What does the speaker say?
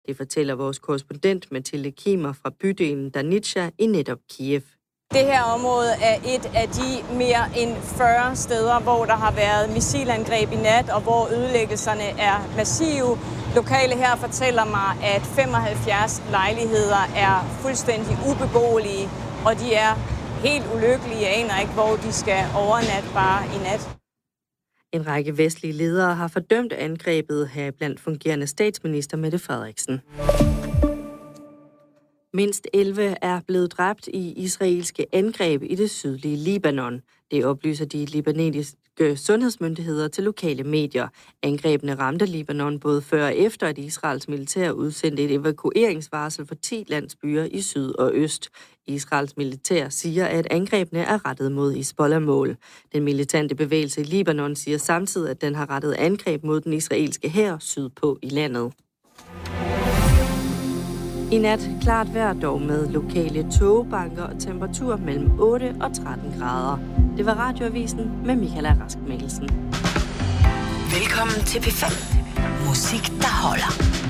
Det fortæller vores korrespondent Mathilde Kimer fra bydelen Danitsa i netop Kiev. Det her område er et af de mere end 40 steder, hvor der har været missilangreb i nat, og hvor ødelæggelserne er massive. Lokale her fortæller mig, at 75 lejligheder er fuldstændig ubeboelige, og de er helt ulykkelige. Jeg aner ikke, hvor de skal overnatte bare i nat. En række vestlige ledere har fordømt angrebet, her blandt fungerende statsminister Mette Frederiksen. Mindst 11 er blevet dræbt i israelske angreb i det sydlige Libanon. Det oplyser de libanesiske sundhedsmyndigheder til lokale medier. Angrebene ramte Libanon både før og efter, at Israels militær udsendte et evakueringsvarsel for 10 landsbyer i syd og øst. Israels militær siger, at angrebene er rettet mod Hizbollah-mål. Den militante bevægelse i Libanon siger samtidig, at den har rettet angreb mod den israelske hær sydpå i landet. I nat klart vejr dog med lokale tågebanker og temperatur mellem 8 og 13 grader. Det var Radioavisen med Michaela Rask Mikkelsen. Velkommen til P5. Musik, der holder.